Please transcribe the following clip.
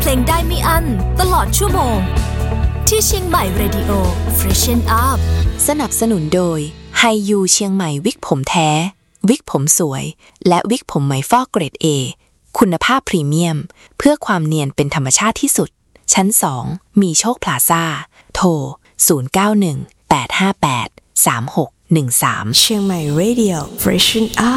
เพลงได้ไม่อั้นตลอดชั่วโมงที่เชียงใหม่ Radio Freshen Up สนับสนุนโดยไฮยูเชียงใหม่วิกผมแท้วิกผมสวยและวิกผมไหมฟอกเกรด A คุณภาพพรีเมียมเพื่อความเนียนเป็นธรรมชาติที่สุดชั้น2มีโชคพลาซ่าโทร0918583613เชียงใหม่ Radio Freshen Up